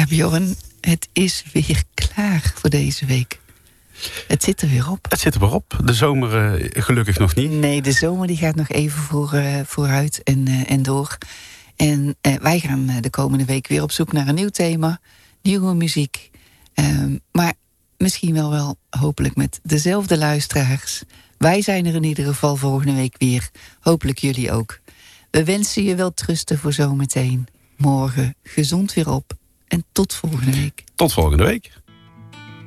Ja, Bjorn, het is weer klaar voor deze week. Het zit er weer op. Het zit er weer op. De zomer gelukkig nog niet. Nee, de zomer die gaat nog even vooruit en door. En wij gaan de komende week weer op zoek naar een nieuw thema. Nieuwe muziek. Maar misschien wel hopelijk met dezelfde luisteraars. Wij zijn er in ieder geval volgende week weer. Hopelijk jullie ook. We wensen je wel trusten voor zometeen. Morgen gezond weer op. En tot volgende week. Tot volgende week.